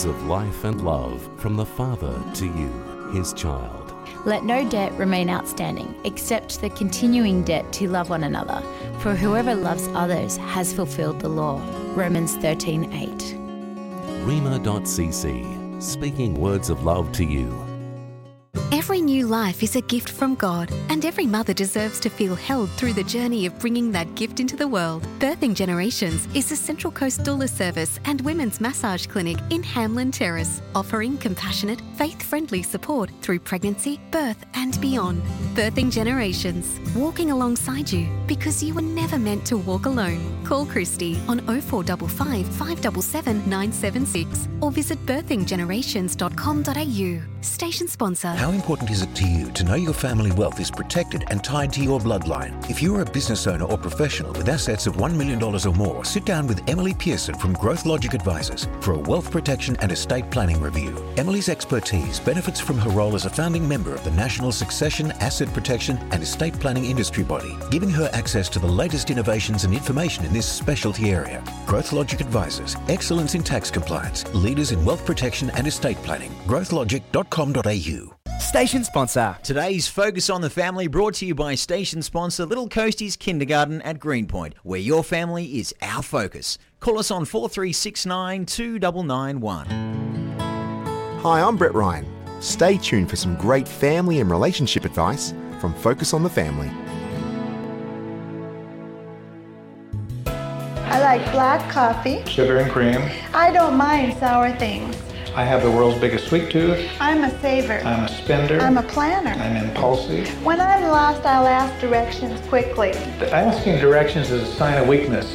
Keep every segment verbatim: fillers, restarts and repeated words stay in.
words of life and love from the Father to you, his child. Let no debt remain outstanding, except the continuing debt to love one another. For whoever loves others has fulfilled the law. Romans thirteen eight. Rhema dot c c, speaking words of love to you. Every new life is a gift from God, and every mother deserves to feel held through the journey of bringing that gift into the world. Birthing Generations is a Central Coast doula service and women's massage clinic in Hamlin Terrace, offering compassionate, faith-friendly support through pregnancy, birth, and beyond. Birthing Generations, walking alongside you because you were never meant to walk alone. Call Christy on oh four five five, five seven seven, nine seven six or visit birthing generations dot com dot a u. Station sponsor. How important is it to you to know your family wealth is protected and tied to your bloodline? If you are a business owner or professional with assets of one million dollars or more, sit down with Emily Pearson from Growth Logic Advisors for a wealth protection and estate planning review. Emily's expertise benefits from her role as a founding member of the National Succession, Asset Protection and Estate Planning Industry Body, giving her access to the latest innovations and information in this specialty area. Growth Logic Advisors, excellence in tax compliance, leaders in wealth protection and estate planning. growth logic dot com dot a u. Station sponsor. Today's Focus on the Family brought to you by station sponsor Little Coasties Kindergarten at Greenpoint, where your family is our focus. Call us on four three six nine, two nine nine one. Hi, I'm Brett Ryan. Stay tuned for some great family and relationship advice from Focus on the Family. I like black coffee. Sugar and cream. I don't mind sour things. I have the world's biggest sweet tooth. I'm a saver. I'm a spender. I'm a planner. I'm impulsive. When I'm lost, I'll ask directions quickly. Asking directions is a sign of weakness.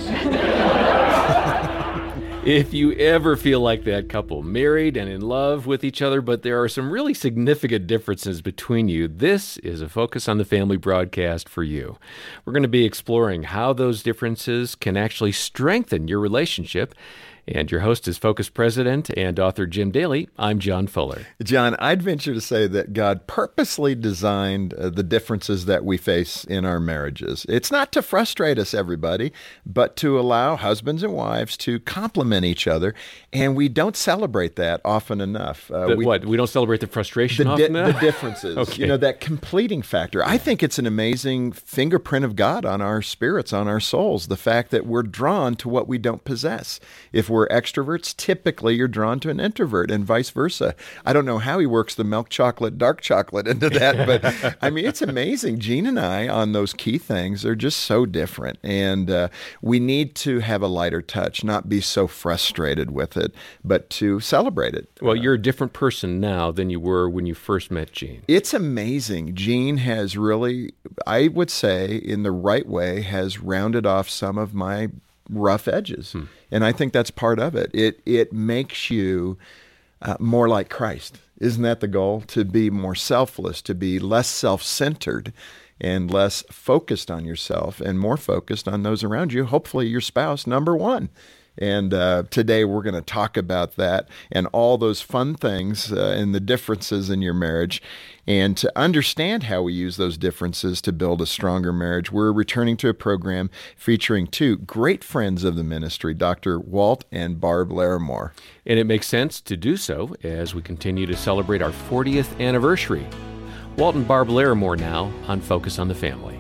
If you ever feel like that couple, married and in love with each other, but there are some really significant differences between you, this is a Focus on the Family broadcast for you. We're going to be exploring how those differences can actually strengthen your relationship. And your host is Focus President and author Jim Daly. I'm John Fuller. John, I'd venture to say that God purposely designed uh, the differences that we face in our marriages. It's not to frustrate us, everybody, but to allow husbands and wives to complement each other. And we don't celebrate that often enough. Uh, the, we, what? We don't celebrate the frustration the often di- enough? The differences. Okay. You know, that completing factor. I think it's an amazing fingerprint of God on our spirits, on our souls, the fact that we're drawn to what we don't possess. If we're extroverts, typically you're drawn to an introvert and vice versa. I don't know how he works the milk chocolate, dark chocolate into that, but I mean, it's amazing. Gene and I on those key things are just so different. And uh, we need to have a lighter touch, not be so frustrated with it, but to celebrate it. Well, you're a different person now than you were when you first met Gene. It's amazing. Gene has really, I would say, in the right way, has rounded off some of my rough edges. Hmm. And I think that's part of it. It it makes you uh, more like Christ. Isn't that the goal? To be more selfless, to be less self-centered and less focused on yourself and more focused on those around you, hopefully your spouse, number one. And uh, today we're going to talk about that and all those fun things uh, and the differences in your marriage. And to understand how we use those differences to build a stronger marriage, we're returning to a program featuring two great friends of the ministry, Doctor Walt and Barb Larimore. And it makes sense to do so as we continue to celebrate our fortieth anniversary. Walt and Barb Larimore now on Focus on the Family.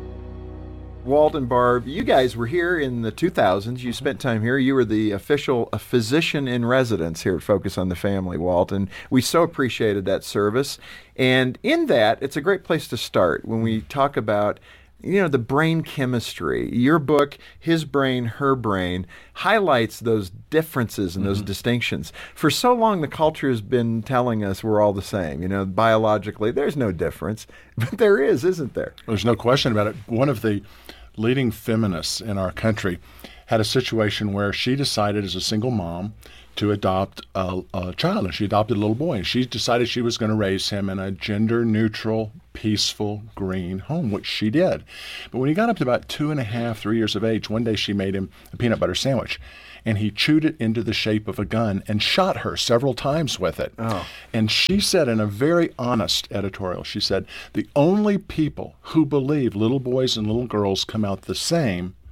Walt and Barb, you guys were here in the two thousands. You spent time here. You were the official uh, physician in residence here at Focus on the Family, Walt, and we so appreciated that service. And in that, it's a great place to start when we talk about, you know, the brain chemistry. Your book, His Brain, Her Brain, highlights those differences and those mm-hmm. distinctions. For so long, the culture has been telling us we're all the same. You know, biologically, there's no difference. But there is, isn't there? There's no question about it. One of the leading feminists in our country had a situation where she decided as a single mom to adopt a, a child, and she adopted a little boy, and she decided she was going to raise him in a gender-neutral, peaceful, green home, which she did. But when he got up to about two and a half, three years of age, one day she made him a peanut butter sandwich, and he chewed it into the shape of a gun and shot her several times with it. Oh. And she said in a very honest editorial, she said, the only people who believe little boys and little girls come out the same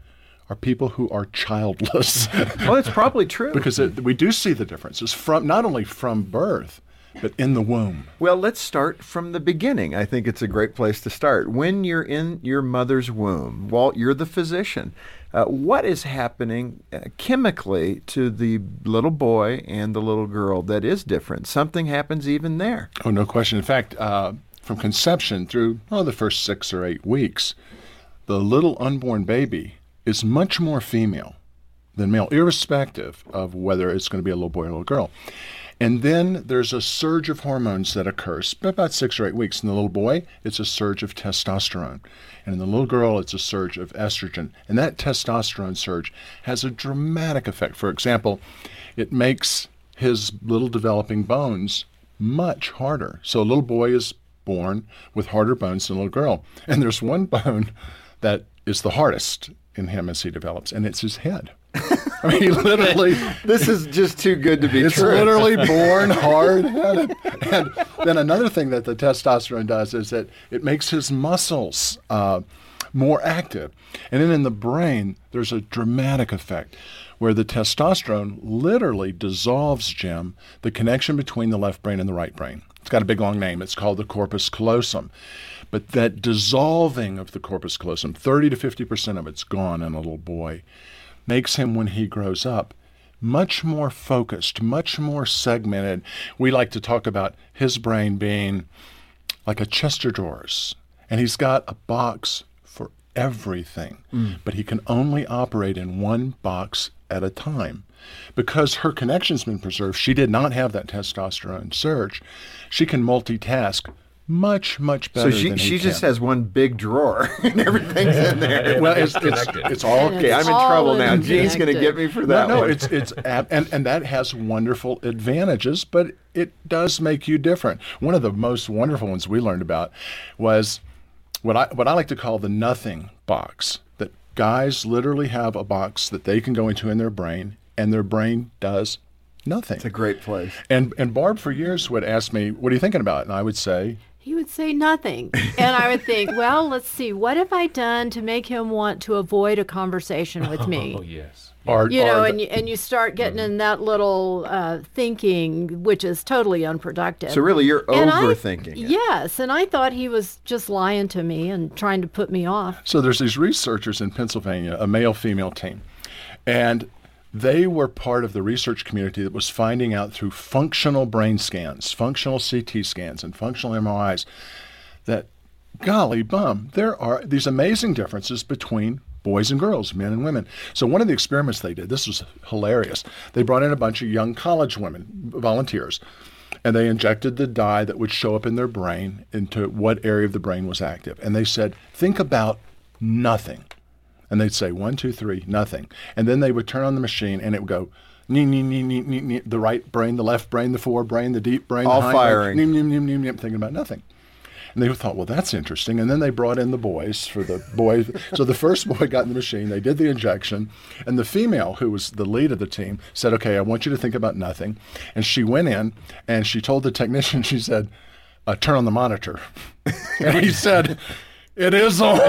are people who are childless. Well, it's probably true. Because it, we do see the differences from not only from birth, but in the womb. Well, let's start from the beginning. I think it's a great place to start. When you're in your mother's womb, Walt, you're the physician. Uh, what is happening uh, chemically to the little boy and the little girl that is different? Something happens even there. Oh, no question. In fact, uh, from conception through oh, the first six or eight weeks, the little unborn baby is much more female than male, irrespective of whether it's going to be a little boy or a little girl. And then there's a surge of hormones that occurs about six or eight weeks. In the little boy, it's a surge of testosterone. And in the little girl, it's a surge of estrogen. And that testosterone surge has a dramatic effect. For example, it makes his little developing bones much harder. So a little boy is born with harder bones than a little girl. And there's one bone that is the hardest in him as he develops, and it's his head. I mean, he literally... This is just too good to be it's true. It's literally born hard-headed. And then another thing that the testosterone does is that it makes his muscles uh, more active. And then in the brain, there's a dramatic effect where the testosterone literally dissolves, Jim, the connection between the left brain and the right brain. It's got a big, long name. It's called the corpus callosum. But that dissolving of the corpus callosum, thirty to fifty percent of it's gone in a little boy, makes him, when he grows up, much more focused, much more segmented. We like to talk about his brain being like a chest of drawers, and he's got a box for everything, mm. but he can only operate in one box at a time. Because her connection's been preserved, she did not have that testosterone surge. She can multitask much, much better so she, than he she can. just has one big drawer and everything's in there. Well, it's, it's, it's all okay. I'm in trouble now. Gene's going to get me for that no, no, one. it's it's and and that has wonderful advantages, but it does make you different. One of the most wonderful ones we learned about was what I what I like to call the nothing box. That guys literally have a box that they can go into in their brain, and their brain does nothing. It's a great place. And and Barb for years would ask me, "What are you thinking about?" And I would say, he would say nothing. And I would think, well, let's see, what have I done to make him want to avoid a conversation with me? Oh, yes. Or, you know, or and, you, and you start getting mm-hmm. in that little uh, thinking, which is totally unproductive. So really, you're and overthinking I, it. Yes, and I thought he was just lying to me and trying to put me off. So there's these researchers in Pennsylvania, a male-female team, and they were part of the research community that was finding out through functional brain scans, functional C T scans, and functional M R Is that, golly bum, there are these amazing differences between boys and girls, men and women. So one of the experiments they did, this was hilarious, they brought in a bunch of young college women, volunteers, and they injected the dye that would show up in their brain into what area of the brain was active. And they said, think about nothing. And they'd say, one, two, three, nothing. And then they would turn on the machine, and it would go, nee, nee, nee, nee, nee, nee, the right brain, the left brain, the forebrain, the deep brain, all the hind firing. Brain, neem, neem, neem, neem, thinking about nothing. And they thought, well, that's interesting. And then they brought in the boys for the boys. So the first boy got in the machine. They did the injection. And the female, who was the lead of the team, said, okay, I want you to think about nothing. And she went in, and she told the technician, she said, uh, turn on the monitor. And he said, it is on.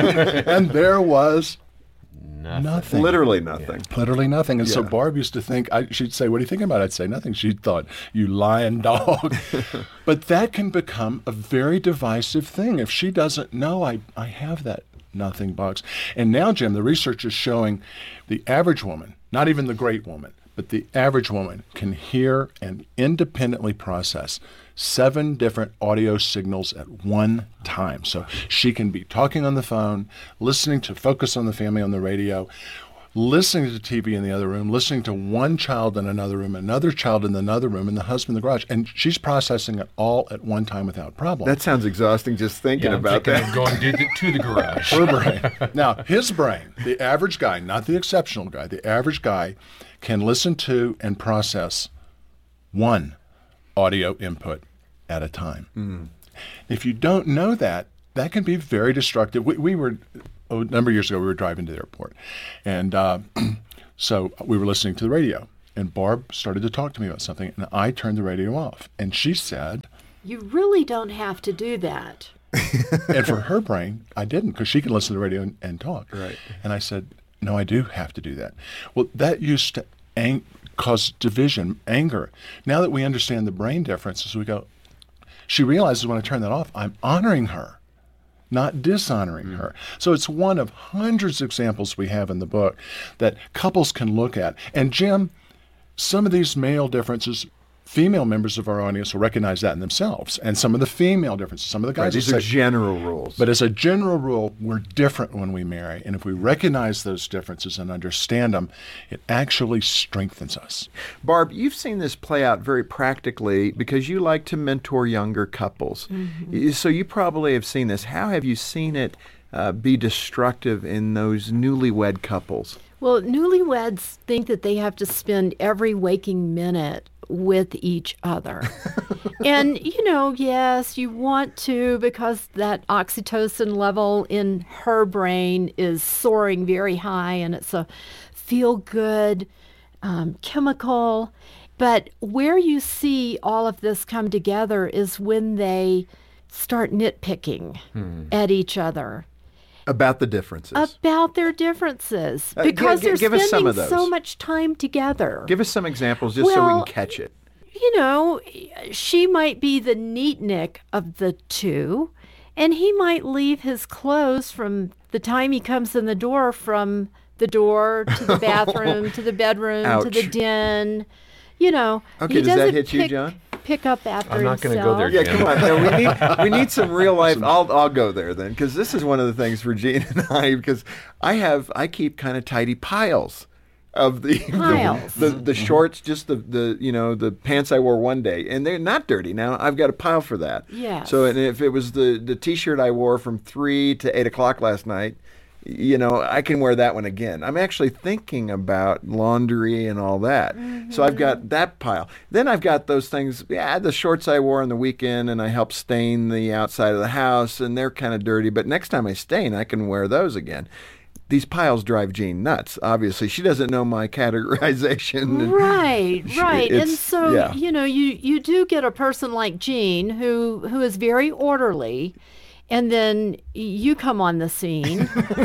And there was Nothing. nothing. Literally nothing. Yeah. Literally nothing. And yeah. so Barb used to think, I, she'd say, what are you thinking about? I'd say nothing. She thought, you lying dog. But that can become a very divisive thing. If she doesn't know, I, I have that nothing box. And now, Jim, the research is showing the average woman, not even the great woman, but the average woman can hear and independently process seven different audio signals at one time. So she can be talking on the phone, listening to Focus on the Family on the radio, listening to T V in the other room, listening to one child in another room, another child in another room, and the husband in the garage. And she's processing it all at one time without problem. That sounds exhausting just thinking yeah, about thinking that. Of going to the, to the garage. Her brain. Now, his brain, the average guy, not the exceptional guy, the average guy can listen to and process one audio input at a time. Mm. If you don't know that, that can be very destructive. We, we were, a number of years ago, we were driving to the airport. And uh, so we were listening to the radio. And Barb started to talk to me about something. And I turned the radio off. And she said, you really don't have to do that. And for her brain, I didn't, because she can listen to the radio and, and talk. Right. And I said, no, I do have to do that. Well, that used to ang- cause division, anger. Now that we understand the brain differences, we go, she realizes when I turn that off, I'm honoring her, not dishonoring mm. her. So it's one of hundreds of examples we have in the book that couples can look at. And Jim, some of these male differences, female members of our audience will recognize that in themselves, and some of the female differences, some of the guys. Right, these will are say, general rules. But as a general rule, we're different when we marry, and if we recognize those differences and understand them, it actually strengthens us. Barb, you've seen this play out very practically because you like to mentor younger couples. Mm-hmm. So you probably have seen this. How have you seen it uh, be destructive in those newlywed couples? Well, newlyweds think that they have to spend every waking minute with each other. And, you know, yes, you want to, because that oxytocin level in her brain is soaring very high, and it's a feel-good um, chemical. But where you see all of this come together is when they start nitpicking hmm. at each other. About the differences. About their differences. Uh, because g- g- they're give us some spending of those. so much time together. Give us some examples just well, so we can catch it. You know, she might be the neatnik of the two, and he might leave his clothes from the time he comes in the door from the door to the bathroom to the bedroom Ouch. to the den. You know, okay, he does that hit pick, you, John? Pick up after I'm not going to go there. Yeah, Jim. come on. No, we need we need some real life. I'll I'll go there then, because this is one of the things for Gene and I. Because I have I keep kind of tidy piles of the piles. the, the, the shorts, just the, the you know the pants I wore one day, and they're not dirty now. I've got a pile for that. Yeah. So and if it was the the T-shirt I wore from three to eight o'clock last night, you know, I can wear that one again. I'm actually thinking about laundry and all that. Mm-hmm. So I've got that pile. Then I've got those things, yeah, the shorts I wore on the weekend, and I help stain the outside of the house, and they're kind of dirty. But next time I stain, I can wear those again. These piles drive Jean nuts, obviously. She doesn't know my categorization. Right, right. And so, yeah. you know, you, you do get a person like Jean who who is very orderly, and then you come on the scene,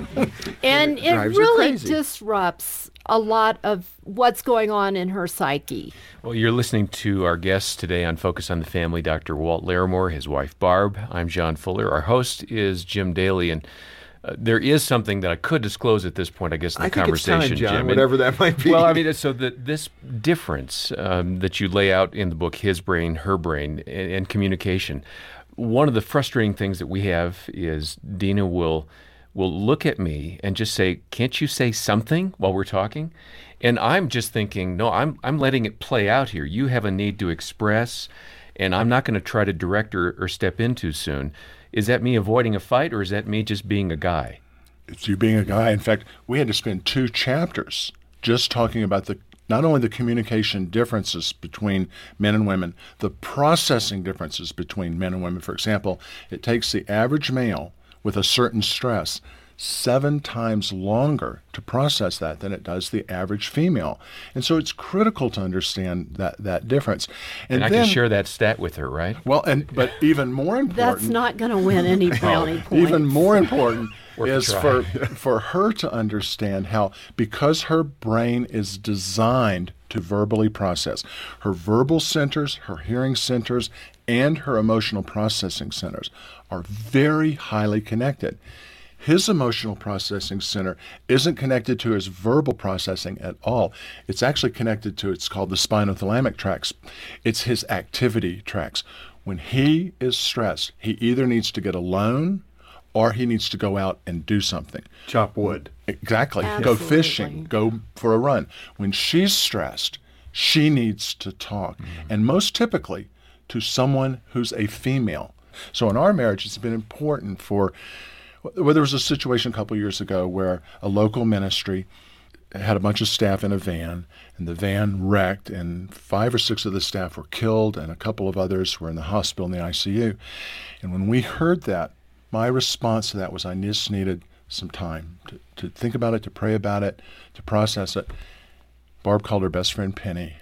and it, it really disrupts a lot of what's going on in her psyche. Well, you're listening to our guests today on Focus on the Family, Doctor Walt Larimore, his wife Barb. I'm John Fuller. Our host is Jim Daly, and uh, there is something that I could disclose at this point, I guess, in the I think conversation, it's time, John, Jim. whatever that might be. Well, I mean, so the, this difference um, that you lay out in the book, His Brain, Her Brain, and, and communication. One of the frustrating things that we have is Dina will will look at me and just say, "Can't you say something while we're talking?" And I'm just thinking, no, I'm I'm letting it play out here. You have a need to express, and I'm not going to try to direct or, or step in too soon. Is that me avoiding a fight, or is that me just being a guy? It's you being a guy. In fact, we had to spend two chapters just talking about the not only the communication differences between men and women, the processing differences between men and women. For example, it takes the average male with a certain stress seven times longer to process that than it does the average female. And so it's critical to understand that, that difference. And, and I then, can share that stat with her, right? Well, and but even more important... That's not going to win any brownie points. Even more important is for for her to understand how, because her brain is designed to verbally process, her verbal centers, her hearing centers, and her emotional processing centers are very highly connected. His emotional processing center isn't connected to his verbal processing at all. It's actually connected to, it's called the spinothalamic tracts. It's his activity tracts. When he is stressed, he either needs to get alone or he needs to go out and do something. Chop wood. Exactly. Absolutely. Go fishing. Go for a run. When she's stressed, she needs to talk. Mm-hmm. And most typically to someone who's a female. So in our marriage, it's been important for... Well, there was a situation a couple of years ago where a local ministry had a bunch of staff in a van, and the van wrecked, and five or six of the staff were killed, and a couple of others were in the hospital in the I C U. And when we heard that, my response to that was I just needed some time to, to think about it, to pray about it, to process it. Barb called her best friend Penny.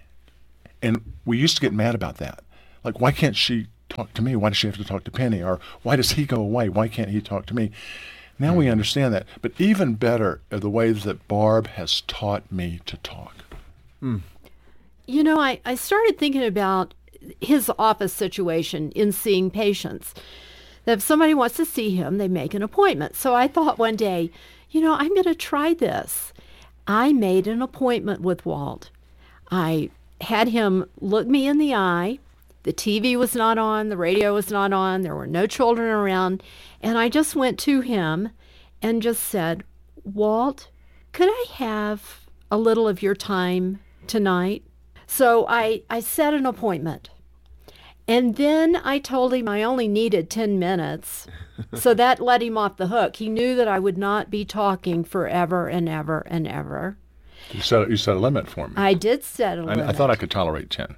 And we used to get mad about that. Like, why can't she talk to me? Why does she have to talk to Penny? Or why does he go away? Why can't he talk to me? Now we understand that. But even better are the ways that Barb has taught me to talk. Mm. You know, I, I started thinking about his office situation in seeing patients. That if somebody wants to see him, they make an appointment. So I thought one day, you know, I'm going to try this. I made an appointment with Walt. I had him look me in the eye. The T V was not on, the radio was not on, there were no children around. And I just went to him and just said, Walt, could I have a little of your time tonight? So I, I set an appointment. And then I told him I only needed ten minutes. So that let him off the hook. He knew that I would not be talking forever and ever and ever. You set, you set a limit for me. I did set a I, limit. I thought I could tolerate ten.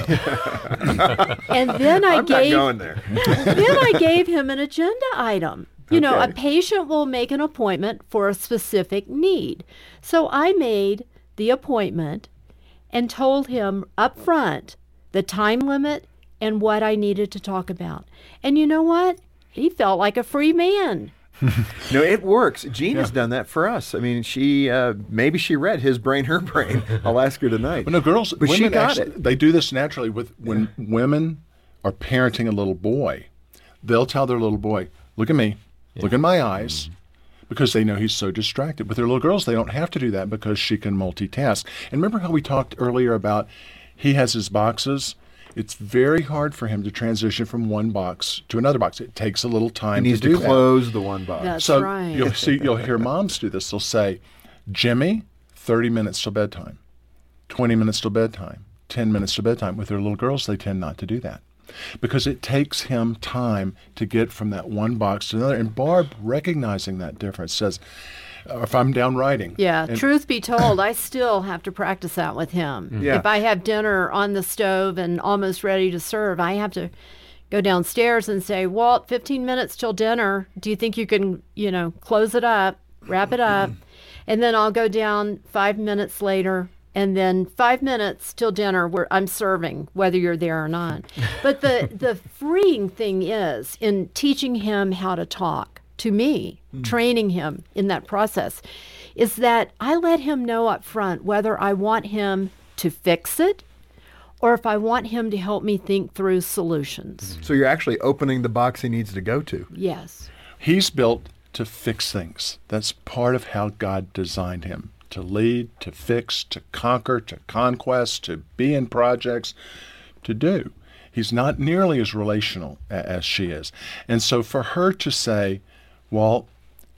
And then I I'm gave not going there. then I gave him an agenda item. You know, a Okay. patient will make an appointment for a specific need. So I made the appointment and told him up front the time limit and what I needed to talk about. And you know what? He felt like a free man. No, it works. Jean has done that for us. I mean, she uh, maybe she read His Brain, Her Brain. I'll ask her tonight. But no, girls, but women she got actually, it. they do this naturally with when women are parenting a little boy. They'll tell their little boy, look at me, look in my eyes, mm-hmm. because they know he's so distracted. With their little girls, they don't have to do that because she can multitask. And remember how we talked earlier about he has his boxes? It's very hard for him to transition from one box to another box. It takes a little time He needs to do to close the one box. That's so right. you'll see, you'll hear moms do this. They'll say, Jimmy, thirty minutes till bedtime, twenty minutes till bedtime, ten minutes till bedtime. With their little girls, they tend not to do that because it takes him time to get from that one box to another. And Barb, recognizing that difference, says, uh, if I'm down writing. Yeah, and- truth be told, I still have to practice that with him. Yeah. If I have dinner on the stove and almost ready to serve, I have to go downstairs and say, Walt, fifteen minutes till dinner. Do you think you can, you know, close it up, wrap it up? And then I'll go down five minutes later, and then five minutes till dinner where I'm serving, whether you're there or not. But the, the freeing thing is in teaching him how to talk to me, mm. training him in that process, is that I let him know up front whether I want him to fix it or if I want him to help me think through solutions. So you're actually opening the box he needs to go to. Yes. He's built to fix things. That's part of how God designed him. To lead, to fix, to conquer, to conquest, to be in projects, to do. He's not nearly as relational a- as she is. And so for her to say, Walt,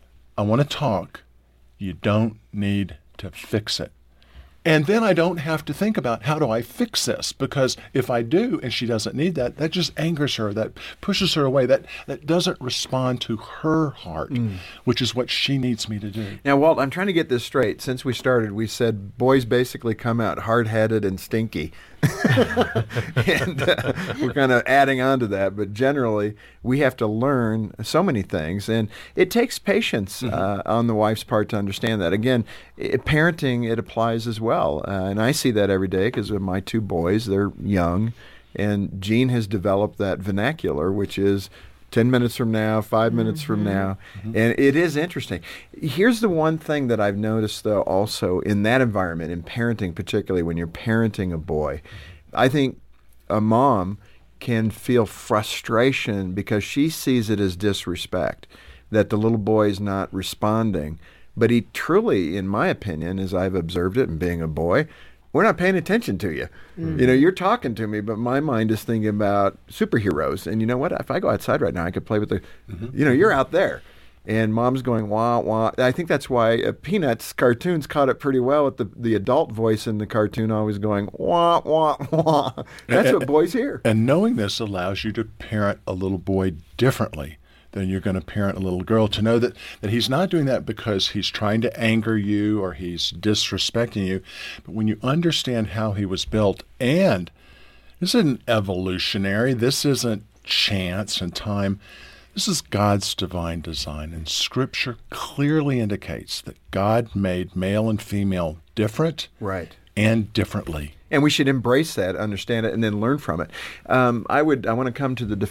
I want to talk, you don't need to fix it. And then I don't have to think about how do I fix this, because if I do and she doesn't need that, that just angers her, that pushes her away, that, that doesn't respond to her heart, mm. which is what she needs me to do. Now, Walt, I'm trying to get this straight. Since we started, we said boys basically come out hard-headed and stinky. and uh, we're kind of adding on to that, but generally we have to learn so many things, and it takes patience mm-hmm. uh, on the wife's part to understand that. Again, it, parenting, it applies as well, uh, and I see that every day because of my two boys. They're young, and Jean has developed that vernacular, which is ten minutes from now, five minutes mm-hmm. from now. Mm-hmm. And it is interesting. Here's the one thing that I've noticed, though, also in that environment, in parenting, particularly when you're parenting a boy, I think a mom can feel frustration because she sees it as disrespect, that the little boy is not responding. But he truly, in my opinion, as I've observed it and being a boy, we're not paying attention to you. Mm-hmm. You know, you're talking to me, but my mind is thinking about superheroes. And you know what? If I go outside right now, I could play with the, mm-hmm. you know, you're out there. And mom's going, wah, wah. I think that's why uh, Peanuts cartoons caught it pretty well with the, the adult voice in the cartoon always going, wah, wah, wah. That's and, what boys hear. And knowing this allows you to parent a little boy differently than you're going to parent a little girl, to know that, that he's not doing that because he's trying to anger you or he's disrespecting you. But when you understand how he was built, and this isn't evolutionary, this isn't chance and time, this is God's divine design. And Scripture clearly indicates that God made male and female different right. and differently. And we should embrace that, understand it, and then learn from it. Um, I would. I want to come to the